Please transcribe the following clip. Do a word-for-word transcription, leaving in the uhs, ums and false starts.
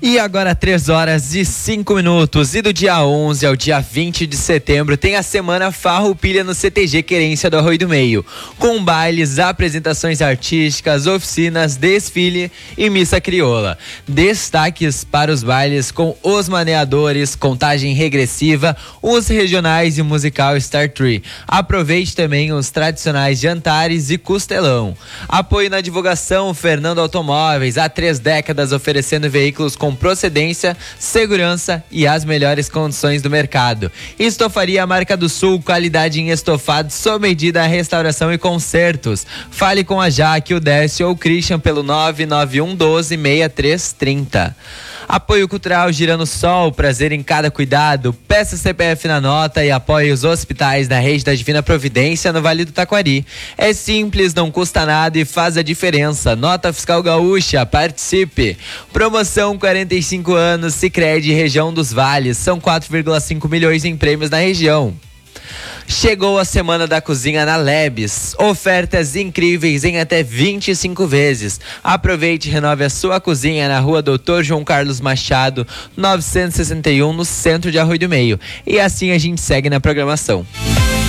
E agora três horas e cinco minutos, e do dia onze ao dia vinte de setembro tem a Semana Farroupilha no C T G Querência do Arroio do Meio, com bailes, apresentações artísticas, oficinas, desfile e missa crioula. Destaques para os bailes com os maneadores, contagem regressiva, os regionais e o musical Star Tree. Aproveite também os tradicionais jantares e costelão. Apoio na divulgação Fernando Automóveis, há três décadas oferecendo veículos com procedência, segurança e as melhores condições do mercado. Estofaria Marca do Sul, qualidade em estofados sob medida, restauração e consertos. Fale com a Jaque, o Décio ou o Christian pelo nove nove um doze, seis três trinta. Apoio Cultural Girando Sol, prazer em cada cuidado. Peça C P F na nota e apoie os hospitais da Rede da Divina Providência no Vale do Taquari. É simples, não custa nada e faz a diferença. Nota Fiscal Gaúcha, participe. Promoção quarenta e cinco anos, Sicredi Região dos Vales. São quatro vírgula cinco milhões em prêmios na região. Chegou a Semana da Cozinha na Lebes. Ofertas incríveis em até vinte e cinco vezes. Aproveite e renove a sua cozinha na rua doutor João Carlos Machado, novecentos e sessenta e um, no centro de Arroio do Meio. E assim a gente segue na programação.